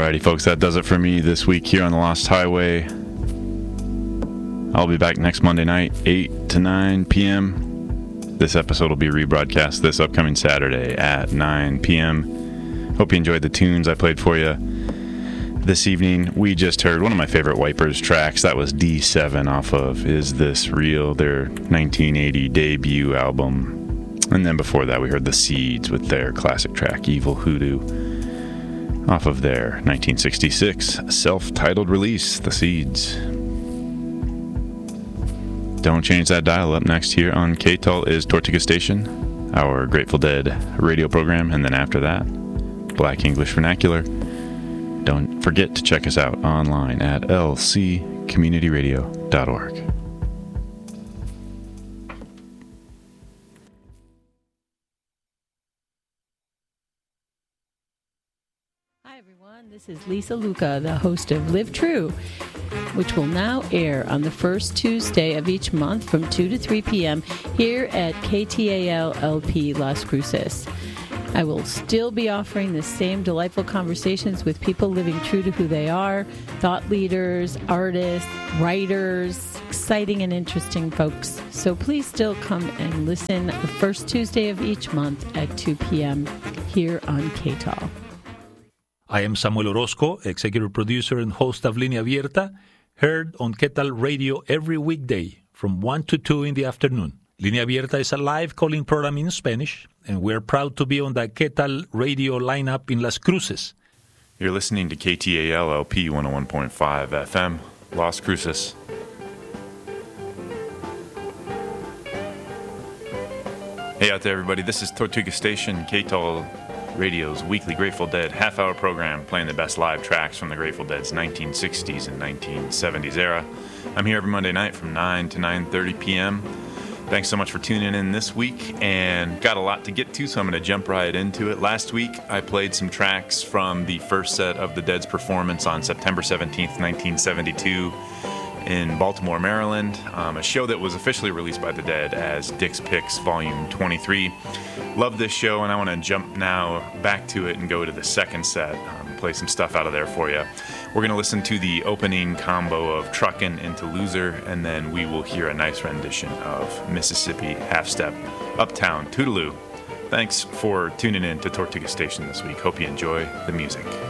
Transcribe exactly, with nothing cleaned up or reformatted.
Alrighty, folks, that does it for me this week here on The Lost Highway. I'll be back next Monday night, eight to nine p.m. This episode will be rebroadcast this upcoming Saturday at nine p.m. Hope you enjoyed the tunes I played for you this evening. We just heard one of my favorite Wipers tracks. That was D seven off of Is This Real, their nineteen eighty debut album. And then before that, we heard The Seeds with their classic track, Evil Hoodoo, off of their nineteen sixty-six self-titled release, The Seeds. Don't change that dial. Up next here on K T O L is Tortuga Station, our Grateful Dead radio program, and then after that, Black English Vernacular. Don't forget to check us out online at l c community radio dot org. Hi everyone, this is Lisa Luca, the host of Live True, which will now air on the first Tuesday of each month from two to three p.m. here at K T A L L P Las Cruces. I will still be offering the same delightful conversations with people living true to who they are, thought leaders, artists, writers, exciting and interesting folks. So please still come and listen the first Tuesday of each month at two p.m. here on K T O L. I am Samuel Orozco, executive producer and host of Línea Abierta, heard on K T A L Radio every weekday from one to two in the afternoon. Línea Abierta is a live calling program in Spanish, and we're proud to be on the K T A L Radio lineup in Las Cruces. You're listening to K T A L L P one oh one point five F M, Las Cruces. Hey out there, everybody. This is Tortuga Station, K T A L Radio's weekly Grateful Dead half-hour program, playing the best live tracks from the Grateful Dead's nineteen sixties and nineteen seventies era. I'm here every Monday night from nine to nine thirty p.m. Thanks so much for tuning in this week, and got a lot to get to, so I'm going to jump right into it. Last week, I played some tracks from the first set of the Dead's performance on September seventeenth, nineteen seventy-two in Baltimore, Maryland, um, a show that was officially released by the Dead as Dick's Picks Volume twenty-three. Love this show, and I want to jump now back to it and go to the second set, um, play some stuff out of there for you. We're going to listen to the opening combo of Truckin' into Loser, and then we will hear a nice rendition of Mississippi Half-Step, Uptown Toodaloo. Thanks for tuning in to Tortuga Station this week. Hope you enjoy the music.